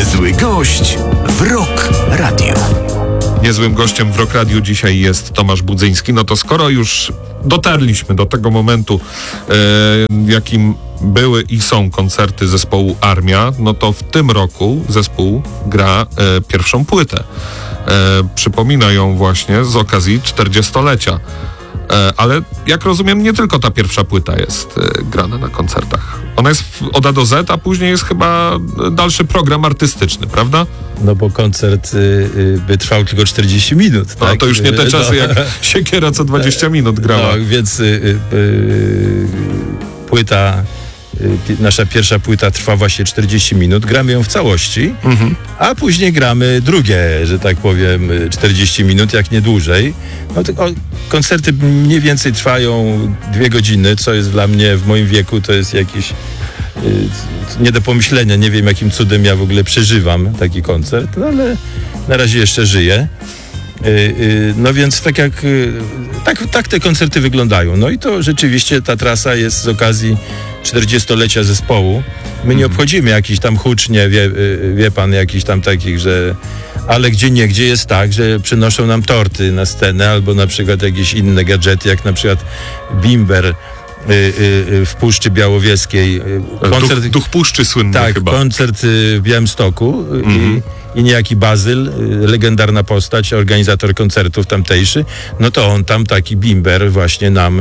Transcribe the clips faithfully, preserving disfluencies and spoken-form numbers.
Niezły gość w Rock Radio. Niezłym gościem w Rock Radio dzisiaj jest Tomasz Budzyński. No to skoro już dotarliśmy do tego momentu, e, jakim były i są koncerty zespołu Armia, no to w tym roku zespół gra e, pierwszą płytę. E, przypomina ją właśnie z okazji czterdziestolecia. E, ale jak rozumiem, nie tylko ta pierwsza płyta jest e, grana na koncertach. Ona jest w, od A do Z, a później jest chyba dalszy program artystyczny, prawda? No bo koncert y, y, by trwał tylko czterdzieści minut. No tak? to już nie te czasy, no. Jak Siekiera co dwadzieścia minut grała. No, więc y, y, y, płyta, y, nasza pierwsza płyta trwa właśnie czterdzieści minut. Gramy ją w całości, mhm. a później gramy drugie, że tak powiem, czterdzieści minut, jak nie dłużej. No to, o, koncerty mniej więcej trwają dwie godziny, co jest dla mnie w moim wieku, to jest jakiś nie do pomyślenia, nie wiem jakim cudem ja w ogóle przeżywam taki koncert, no ale na razie jeszcze żyję. No więc tak jak tak, tak te koncerty wyglądają. No i to rzeczywiście ta trasa jest z okazji czterdziestolecia zespołu. My nie obchodzimy jakichś tam hucznie, wie, wie pan, jakichś tam takich, że ale gdzie nie, gdzie jest tak, że przynoszą nam torty na scenę albo na przykład jakieś inne gadżety, jak na przykład bimber w Puszczy Białowieskiej. Koncert, duch, duch Puszczy słynny tak, chyba. Koncert w Białymstoku mm-hmm. i, i niejaki Bazyl, legendarna postać, organizator koncertów tamtejszy, no to on tam taki bimber właśnie nam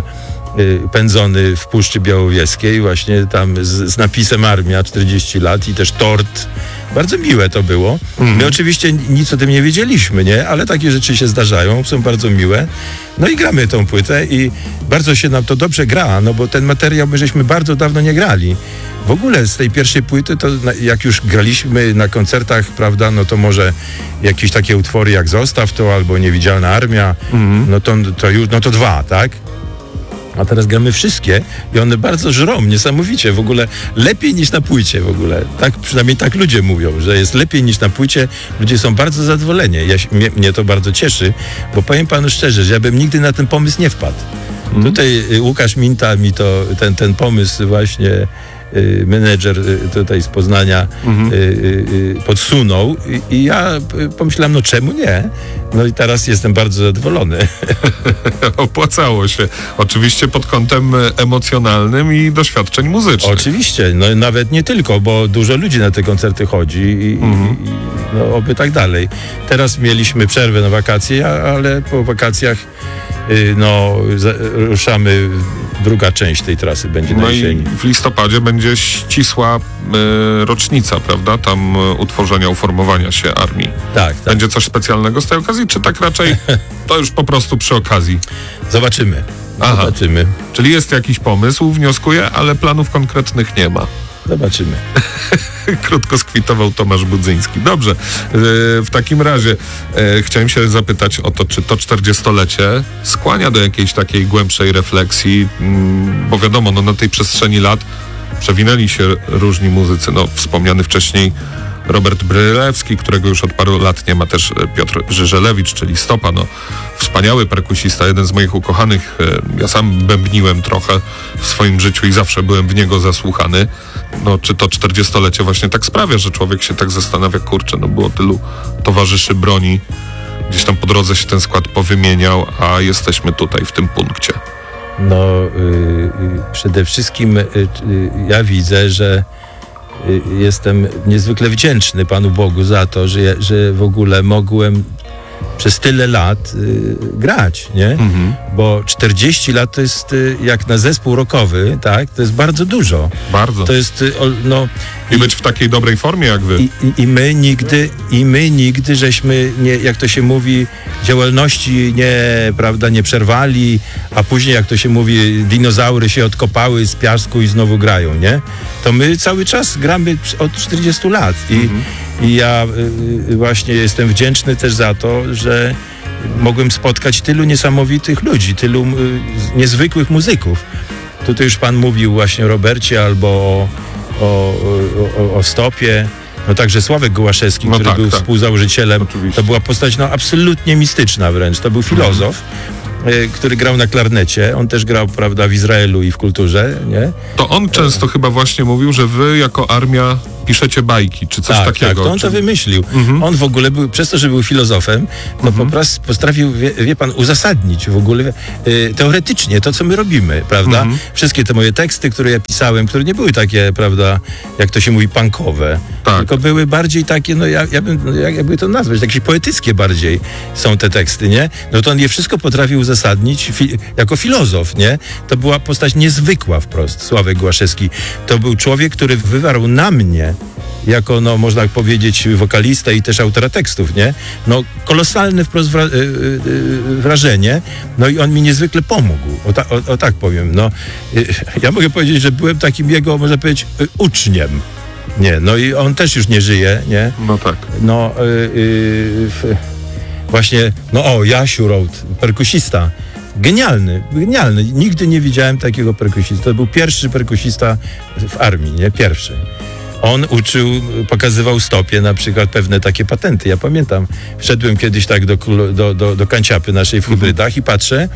pędzony w Puszczy Białowieskiej, właśnie tam z, z napisem Armia czterdzieści lat i też tort. Bardzo miłe to było. Mm. My oczywiście nic o tym nie wiedzieliśmy, nie? Ale takie rzeczy się zdarzają, są bardzo miłe. No i gramy tą płytę i bardzo się nam to dobrze gra, no bo ten materiał my żeśmy bardzo dawno nie grali. W ogóle z tej pierwszej płyty, to jak już graliśmy na koncertach, prawda, no to może jakieś takie utwory jak Zostaw to albo Niewidzialna Armia, mm. no to, to już, no to dwa, tak? A teraz gramy wszystkie i one bardzo żrą, niesamowicie, w ogóle lepiej niż na płycie w ogóle. Tak, przynajmniej tak ludzie mówią, że jest lepiej niż na płycie. Ludzie są bardzo zadowoleni. Ja, mnie, mnie to bardzo cieszy, bo powiem panu szczerze, że ja bym nigdy na ten pomysł nie wpadł. Mm. Tutaj Łukasz Minta mi to, ten, ten pomysł właśnie menedżer tutaj z Poznania mhm. podsunął i, i ja pomyślałem, no czemu nie? No i teraz jestem bardzo zadowolony. Opłacało się. Oczywiście pod kątem emocjonalnym i doświadczeń muzycznych. Oczywiście, no nawet nie tylko, bo dużo ludzi na te koncerty chodzi i, mhm. i no, oby tak dalej. Teraz mieliśmy przerwę na wakacje, ale po wakacjach no ruszamy, druga część tej trasy będzie no na jesieni. I w listopadzie będzie ścisła y, rocznica, prawda? Tam y, utworzenia, uformowania się armii. Tak, tak. Będzie coś specjalnego z tej okazji, czy tak raczej to już po prostu przy okazji? Zobaczymy. Aha. Zobaczymy. Czyli jest jakiś pomysł, wnioskuję, ale planów konkretnych nie ma. Zobaczymy. Krótko skwitował Tomasz Budzyński. Dobrze, w takim razie e, chciałem się zapytać o to, czy to czterdziestolecie skłania do jakiejś takiej głębszej refleksji, m, bo wiadomo, no, na tej przestrzeni lat przewinęli się różni muzycy. No, wspomniany wcześniej Robert Brylewski, którego już od paru lat nie ma, też Piotr Żyżelewicz, czyli Stopa, no, wspaniały perkusista, jeden z moich ukochanych. Ja sam bębniłem trochę w swoim życiu i zawsze byłem w niego zasłuchany. No, czy to czterdziestolecie właśnie tak sprawia, że człowiek się tak zastanawia, kurczę, no było tylu towarzyszy broni, gdzieś tam po drodze się ten skład powymieniał, a jesteśmy tutaj w tym punkcie. No, yy, przede wszystkim yy, yy, ja widzę, że jestem niezwykle wdzięczny Panu Bogu za to, że, że w ogóle mogłem przez tyle lat y, grać, nie? Mhm. Bo czterdzieści lat to jest y, jak na zespół rockowy, tak? To jest bardzo dużo. Bardzo. To jest, y, o, no... I, I być w takiej dobrej formie jak wy. I, i, i my nigdy, i my nigdy żeśmy, nie, jak to się mówi, działalności nie, prawda, nie przerwali, a później, jak to się mówi, dinozaury się odkopały z piasku i znowu grają, nie? To my cały czas gramy od czterdziestu lat i, mhm. i ja y, właśnie jestem wdzięczny też za to, że mogłem spotkać tylu niesamowitych ludzi, tylu y, niezwykłych muzyków. Tutaj już pan mówił właśnie o Robercie albo o, o, o, o Stopie. No także Sławek Gołaszewski, no który tak, był tak. współzałożycielem, oczywiście. To była postać no, absolutnie mistyczna wręcz. To był filozof, mhm. który grał na klarnecie. On też grał, prawda, w Izraelu i w kulturze, nie? To on często e... chyba właśnie mówił, że wy jako armia piszecie bajki, czy coś tak, takiego. Tak, to on czy... to wymyślił. Mhm. On w ogóle był, przez to, że był filozofem, to Mhm. po prostu potrafił, wie, wie pan, uzasadnić w ogóle y, teoretycznie to, co my robimy, prawda? Mhm. Wszystkie te moje teksty, które ja pisałem, które nie były takie, prawda, jak to się mówi, punkowe, Tak. tylko były bardziej takie, no ja, ja bym, no, jak, jakby to nazwać, jakieś poetyckie bardziej są te teksty, nie? No to on je wszystko potrafił uzasadnić fi, jako filozof, nie? To była postać niezwykła wprost, Sławek Głaszewski. To był człowiek, który wywarł na mnie jako, no, można powiedzieć, wokalista i też autora tekstów, nie? No, kolosalne wprost wra- y, y, y, wrażenie, no i on mi niezwykle pomógł, o, ta, o, o tak powiem, no. Y, ja mogę powiedzieć, że byłem takim jego, można powiedzieć, y, uczniem, nie? No i on też już nie żyje, nie? No tak. No, y, y, f, właśnie, no o, Jasiu Road, perkusista, genialny, genialny, nigdy nie widziałem takiego perkusisty, to był pierwszy perkusista w armii, nie? Pierwszy. On uczył, pokazywał stopie na przykład pewne takie patenty. Ja pamiętam, wszedłem kiedyś tak do, do, do, do kanciapy naszej w hybrydach i patrzę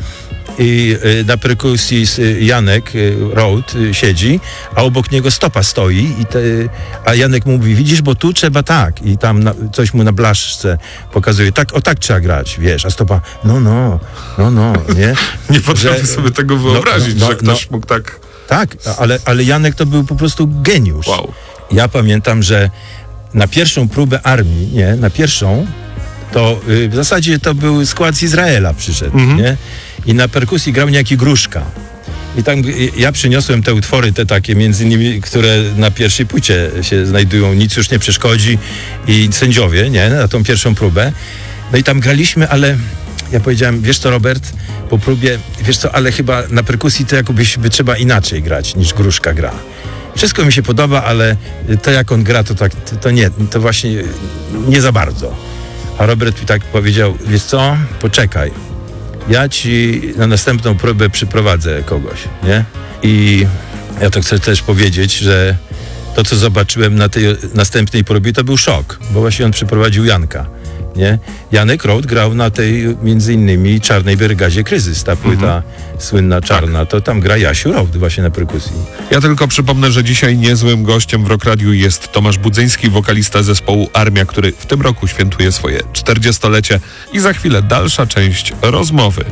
i y, na perkusji y, Janek y, Road y, siedzi, a obok niego stopa stoi i te, a Janek mu mówi, widzisz, bo tu trzeba tak i tam na, coś mu na blaszce pokazuje, tak, o tak trzeba grać, wiesz, a stopa, no, no, no, no, nie? Nie potrafię Że- sobie tego wyobrazić, no, no, że ktoś mógł tak... Tak, ale, ale Janek to był po prostu geniusz. Wow. Ja pamiętam, że na pierwszą próbę armii, nie, na pierwszą, to y, w zasadzie to był skład z Izraela przyszedł, Mhm. nie? I na perkusji grał niejaki Gruszka. I tam y, ja przyniosłem te utwory, te takie między innymi, które na pierwszej płycie się znajdują, Nic już nie przeszkodzi i Sędziowie, nie, na tą pierwszą próbę. No i tam graliśmy, ale ja powiedziałem, wiesz co, Robert, po próbie, wiesz co, ale chyba na perkusji to jakobyś by trzeba inaczej grać niż Gruszka gra. Wszystko mi się podoba, ale to jak on gra, to tak, to, to nie, to właśnie nie za bardzo. A Robert mi tak powiedział, wiesz co, poczekaj, ja ci na następną próbę przyprowadzę kogoś, nie? I ja to chcę też powiedzieć, że to, co zobaczyłem na tej następnej próbie, to był szok, bo właśnie on przyprowadził Janka, nie? Janek Road grał na tej między innymi Czarnej Brygadzie Kryzys, ta płyta słynna czarna, to tam gra Jasiu Road właśnie na perkusji. Ja tylko przypomnę, że dzisiaj niezłym gościem w Rock Radiu jest Tomasz Budzyński, wokalista zespołu Armia, który w tym roku świętuje swoje czterdziestolecie i za chwilę dalsza część rozmowy.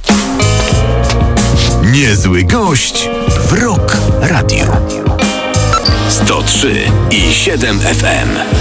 Niezły gość w Rock Radio. sto trzy i siedem F M.